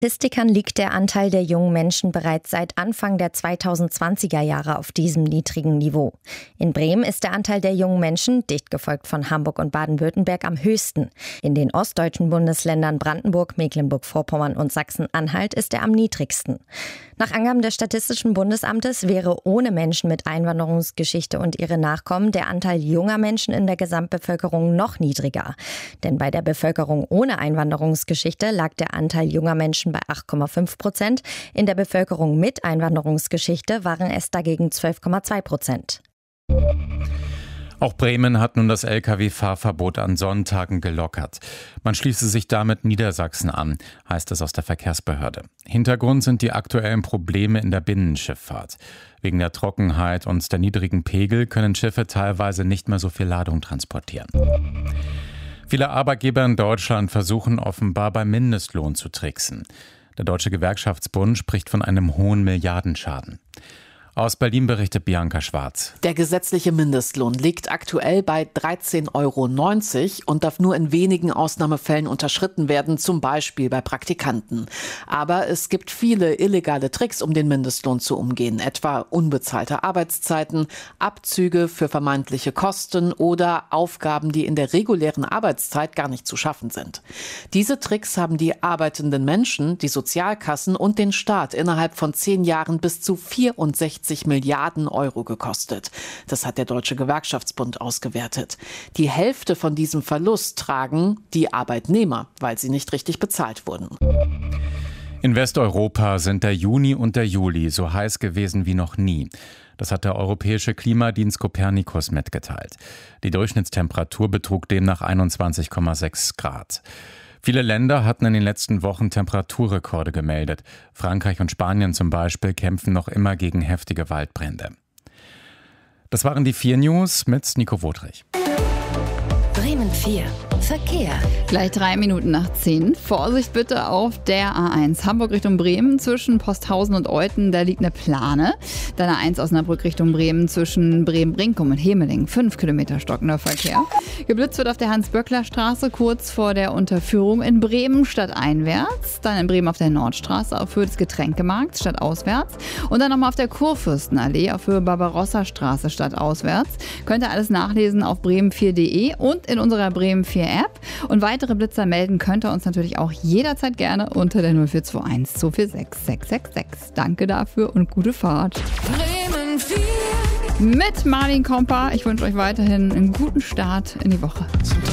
Statistikern liegt der Anteil der jungen Menschen bereits seit Anfang der 2020er Jahre auf diesem niedrigen Niveau. In Bremen ist der Anteil der jungen Menschen, dicht gefolgt von Hamburg und Baden-Württemberg, am höchsten. In den ostdeutschen Bundesländern Brandenburg, Mecklenburg-Vorpommern und Sachsen-Anhalt ist er am niedrigsten. Nach Angaben des Statistischen Bundesamtes wäre ohne Menschen mit Einwanderungsgeschichte und ihre Nachkommen der Anteil junger Menschen in der Gesamtbevölkerung noch niedriger. Denn bei der Bevölkerung ohne Einwanderungsgeschichte lag der Anteil junger Menschen bei 8,5%. In der Bevölkerung mit Einwanderungsgeschichte waren es dagegen 12,2%. Auch Bremen hat nun das Lkw-Fahrverbot an Sonntagen gelockert. Man schließe sich damit Niedersachsen an, heißt es aus der Verkehrsbehörde. Hintergrund sind die aktuellen Probleme in der Binnenschifffahrt. Wegen der Trockenheit und der niedrigen Pegel können Schiffe teilweise nicht mehr so viel Ladung transportieren. Viele Arbeitgeber in Deutschland versuchen offenbar beim Mindestlohn zu tricksen. Der Deutsche Gewerkschaftsbund spricht von einem hohen Milliardenschaden. Aus Berlin berichtet Bianca Schwarz. Der gesetzliche Mindestlohn liegt aktuell bei 13,90 € und darf nur in wenigen Ausnahmefällen unterschritten werden, zum Beispiel bei Praktikanten. Aber es gibt viele illegale Tricks, um den Mindestlohn zu umgehen, etwa unbezahlte Arbeitszeiten, Abzüge für vermeintliche Kosten oder Aufgaben, die in der regulären Arbeitszeit gar nicht zu schaffen sind. Diese Tricks haben die arbeitenden Menschen, die Sozialkassen und den Staat innerhalb von 10 Jahren bis zu 64 Milliarden € gekostet. Das hat der Deutsche Gewerkschaftsbund ausgewertet. Die Hälfte von diesem Verlust tragen die Arbeitnehmer, weil sie nicht richtig bezahlt wurden. In Westeuropa sind der Juni und der Juli so heiß gewesen wie noch nie. Das hat der europäische Klimadienst Copernicus mitgeteilt. Die Durchschnittstemperatur betrug demnach 21,6 Grad. Viele Länder hatten in den letzten Wochen Temperaturrekorde gemeldet. Frankreich und Spanien zum Beispiel kämpfen noch immer gegen heftige Waldbrände. Das waren die 4 News mit Nico Wodrich. Bremen 4. Verkehr. Gleich 3 Minuten nach 10. Vorsicht bitte auf der A1 Hamburg Richtung Bremen zwischen Posthausen und Euthen, da liegt eine Plane. Dann A1 Osnabrück Richtung Bremen zwischen Bremen-Brinkum und Hemeling. 5 Kilometer stockender Verkehr. Geblitzt wird auf der Hans-Böckler-Straße kurz vor der Unterführung in Bremen stadteinwärts. Dann in Bremen auf der Nordstraße auf Höhe des Getränkemarkts stadtauswärts. Und dann nochmal auf der Kurfürstenallee auf Höhe Barbarossa-Straße stadtauswärts. Könnt ihr alles nachlesen auf bremen4.de und in unserer Bremen 4 App. Und weitere Blitzer melden könnt ihr uns natürlich auch jederzeit gerne unter der 0421 246 666. Danke dafür und gute Fahrt. Bremen 4. Mit Marlin Kompa. Ich wünsche euch weiterhin einen guten Start in die Woche.